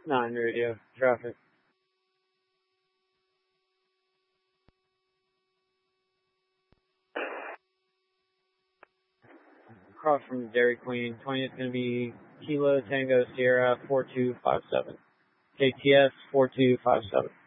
9 radio, traffic. Across from Dairy Queen, 20 is going to be Kilo Tango Sierra 4257. KTS 4257.